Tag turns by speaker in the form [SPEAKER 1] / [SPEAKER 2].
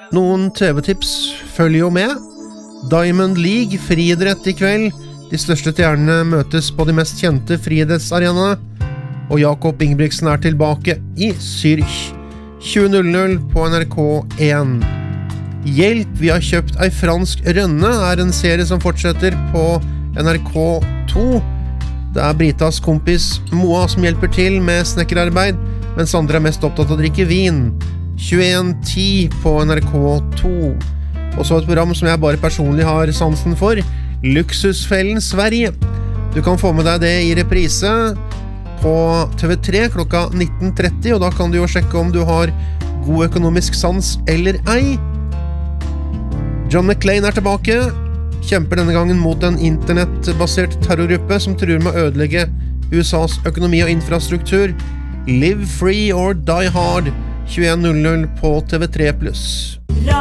[SPEAKER 1] Noen TV-tips følger jo med. Diamond League, friidrett I kveld. De største stjernene møtes på de mest kjente friidrettsarenaene. Og Jakob Ingebrigtsen tilbake I Zürich. 20.00 på NRK1. Hjelp, vi har kjøpt ei fransk rønne en serie som fortsetter på NRK2. Det Britas kompis Moa som hjelper til med snekkerarbeid, mens andre mest opptatt av å drikke vin. 21.10 på NRK2. Og så et program som jeg bare personlig har sansen for, Luksusfellen Sverige. Du kan få med deg det I reprise på TV3 klokka 19.30, og da kan du jo sjekke om du har god økonomisk sans eller ei. John McClane tilbake, kjemper denne gangen mot en internettbasert terrorgruppe som truer med å ødelegge USAs økonomi og infrastruktur. Live Free or Die Hard, 21.00 på TV3+.